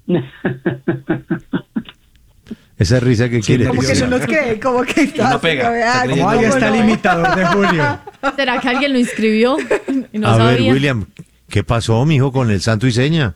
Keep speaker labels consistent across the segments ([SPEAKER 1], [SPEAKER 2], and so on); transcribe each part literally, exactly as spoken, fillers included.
[SPEAKER 1] Esa risa que
[SPEAKER 2] Sí,
[SPEAKER 1] quiere.
[SPEAKER 2] como
[SPEAKER 3] Como que yo no que, como que está.
[SPEAKER 4] No pega,
[SPEAKER 3] así,
[SPEAKER 4] está
[SPEAKER 3] ah,
[SPEAKER 4] creyendo.
[SPEAKER 2] Como ahí
[SPEAKER 3] ¿cómo
[SPEAKER 2] está el
[SPEAKER 3] no?
[SPEAKER 2] imitador de Julio.
[SPEAKER 5] ¿Será que alguien lo inscribió y no
[SPEAKER 1] A ver,
[SPEAKER 5] sabía?
[SPEAKER 1] William, ¿qué pasó, mijo, con el santo y seña?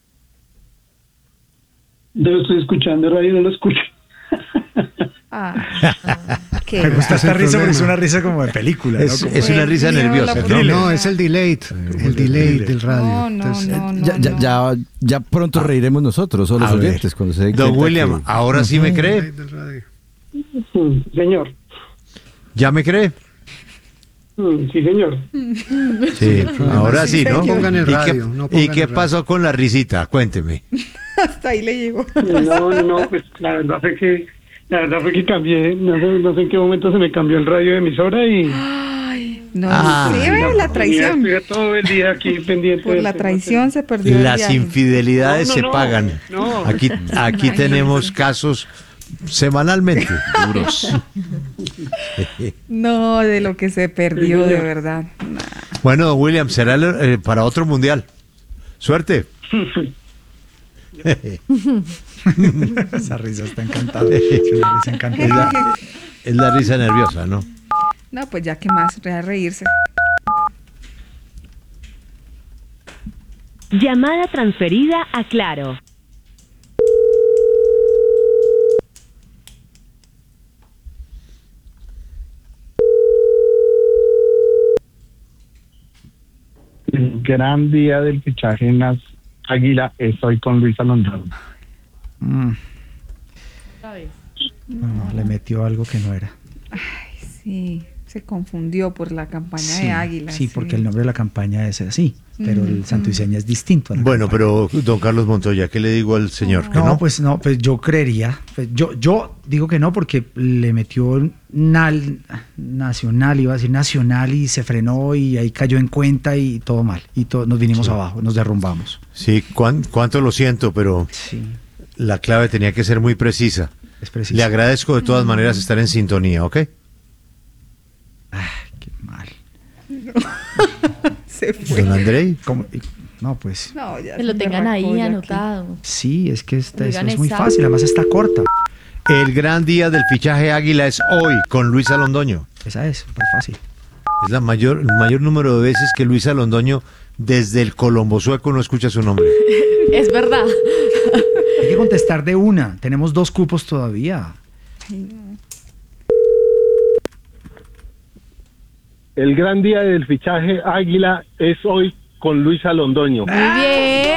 [SPEAKER 6] Yo lo estoy escuchando, radio no lo escucho.
[SPEAKER 3] Ah, qué
[SPEAKER 2] Me gusta
[SPEAKER 3] va.
[SPEAKER 2] esta
[SPEAKER 7] el
[SPEAKER 2] risa porque
[SPEAKER 7] problema.
[SPEAKER 2] es una risa como de película, ¿no?
[SPEAKER 1] Es,
[SPEAKER 2] Como-
[SPEAKER 1] es una
[SPEAKER 3] el
[SPEAKER 1] risa
[SPEAKER 3] video,
[SPEAKER 1] nerviosa,
[SPEAKER 3] la
[SPEAKER 1] ¿no?
[SPEAKER 2] thriller.
[SPEAKER 7] No, es el delay, el delay del radio.
[SPEAKER 3] No, no,
[SPEAKER 7] Entonces,
[SPEAKER 3] no, no.
[SPEAKER 8] Ya, ya,
[SPEAKER 3] no.
[SPEAKER 8] ya, ya pronto reiremos nosotros, o los
[SPEAKER 1] A ver.
[SPEAKER 8] oyentes, cuando se den
[SPEAKER 1] Don
[SPEAKER 8] cuenta
[SPEAKER 1] William,
[SPEAKER 8] que-
[SPEAKER 1] ¿ahora sí me cree?
[SPEAKER 7] delay del radio.
[SPEAKER 6] Mm, señor.
[SPEAKER 1] ¿Ya me cree?
[SPEAKER 6] Mm, sí, señor.
[SPEAKER 1] Sí, ahora sí, ¿no?
[SPEAKER 7] No pongan el
[SPEAKER 1] ¿Y qué,
[SPEAKER 7] radio, no pongan
[SPEAKER 1] ¿y qué
[SPEAKER 7] el radio.
[SPEAKER 1] pasó con la risita? Cuénteme.
[SPEAKER 3] Hasta ahí le llegó.
[SPEAKER 6] No, no, pues la verdad fue que, la verdad fue que cambié, no sé, no sé en qué momento se me cambió el radio de emisora y...
[SPEAKER 3] Ay, no,
[SPEAKER 1] Ah.
[SPEAKER 3] sí, ve, la traición.
[SPEAKER 6] Estuve todo el día aquí pendiente.
[SPEAKER 3] Por
[SPEAKER 6] del
[SPEAKER 3] la
[SPEAKER 6] tema.
[SPEAKER 3] traición se perdió el
[SPEAKER 1] Las
[SPEAKER 3] viaje.
[SPEAKER 1] infidelidades
[SPEAKER 6] No, no,
[SPEAKER 1] se
[SPEAKER 6] no,
[SPEAKER 1] pagan.
[SPEAKER 6] no.
[SPEAKER 1] Aquí, aquí tenemos casos semanalmente.
[SPEAKER 4] Duros.
[SPEAKER 3] No, de lo que se perdió, de verdad. Nah.
[SPEAKER 1] Bueno, don William, será el- eh, para otro mundial. Suerte.
[SPEAKER 2] Esa risa está encantada. Es una risa
[SPEAKER 1] Es
[SPEAKER 2] encantada.
[SPEAKER 1] la, es la risa nerviosa, ¿no?
[SPEAKER 3] No, pues ya que más, real reírse.
[SPEAKER 9] Llamada transferida a Claro.
[SPEAKER 6] El gran día del fichaje en las Águila es hoy con Luis Alonso.
[SPEAKER 2] Mm,
[SPEAKER 5] Otra vez.
[SPEAKER 2] no, no, le metió algo que no era.
[SPEAKER 3] Ay, sí, se confundió por la campaña
[SPEAKER 2] Sí,
[SPEAKER 3] de Águila.
[SPEAKER 2] sí, porque el nombre de la campaña es así, pero el santo y seña es distinto. a la
[SPEAKER 1] Bueno,
[SPEAKER 2] campaña.
[SPEAKER 1] pero don Carlos Montoya, ¿qué le digo al señor? ¿Que
[SPEAKER 2] No,
[SPEAKER 1] no?
[SPEAKER 2] pues no, pues yo creería, pues yo, yo digo que no porque le metió nal, nacional, iba a decir nacional y se frenó y ahí cayó en cuenta y todo mal y to- nos vinimos
[SPEAKER 1] Sí.
[SPEAKER 2] abajo, nos derrumbamos.
[SPEAKER 1] Sí, cuán- cuánto lo siento, pero
[SPEAKER 2] Sí,
[SPEAKER 1] la clave tenía que ser muy precisa.
[SPEAKER 2] es preciso.
[SPEAKER 1] Le agradezco de todas maneras estar en sintonía, ¿ok?
[SPEAKER 2] Ay, qué mal.
[SPEAKER 3] Se fue.
[SPEAKER 1] Don Andrei.
[SPEAKER 2] ¿Cómo? Y- No, pues
[SPEAKER 3] No, ya
[SPEAKER 5] Que lo
[SPEAKER 3] se
[SPEAKER 5] tengan ahí
[SPEAKER 3] emberracó ya aquí.
[SPEAKER 5] anotado.
[SPEAKER 2] sí, es que esta, eso
[SPEAKER 5] Oigan,
[SPEAKER 2] es muy
[SPEAKER 5] esa-
[SPEAKER 2] fácil, además está corta.
[SPEAKER 1] El gran día del fichaje Águila es hoy con Luis Alondoño.
[SPEAKER 2] Esa es, súper fácil.
[SPEAKER 1] Es la mayor, el mayor número de veces que Luis Alondoño desde el Colombo Sueco no escucha su nombre.
[SPEAKER 5] Es verdad.
[SPEAKER 2] Hay que contestar de una, tenemos dos cupos todavía.
[SPEAKER 6] El gran día del fichaje Águila es hoy con Luis Alondoño.
[SPEAKER 5] Muy bien.